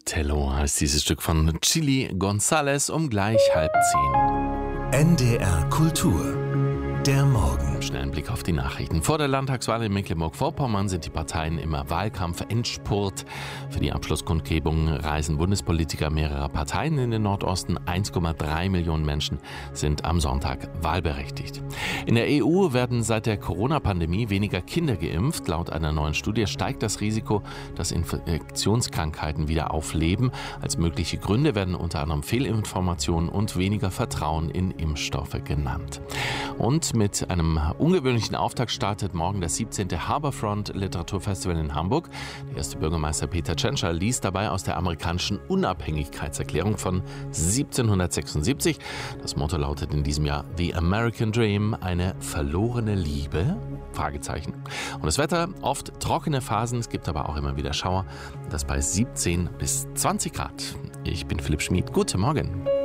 Tello heißt dieses Stück von Chili González um gleich 9:30. NDR Kultur. Der Morgen. Schnellen Blick auf die Nachrichten. Vor der Landtagswahl in Mecklenburg-Vorpommern sind die Parteien im Wahlkampf-Endspurt. Für die Abschlusskundgebung reisen Bundespolitiker mehrerer Parteien in den Nordosten. 1,3 Millionen Menschen sind am Sonntag wahlberechtigt. In der EU werden seit der Corona-Pandemie weniger Kinder geimpft. Laut einer neuen Studie steigt das Risiko, dass Infektionskrankheiten wieder aufleben. Als mögliche Gründe werden unter anderem Fehlinformationen und weniger Vertrauen in Impfstoffe genannt. Und mit einem ungewöhnlichen Auftakt startet morgen das 17. Harbourfront Literaturfestival in Hamburg. Der erste Bürgermeister Peter Tschentscher liest dabei aus der amerikanischen Unabhängigkeitserklärung von 1776. Das Motto lautet in diesem Jahr The American Dream, eine verlorene Liebe? Fragezeichen. Und das Wetter, oft trockene Phasen, es gibt aber auch immer wieder Schauer. Das bei 17 bis 20 Grad. Ich bin Philipp Schmid. Guten Morgen.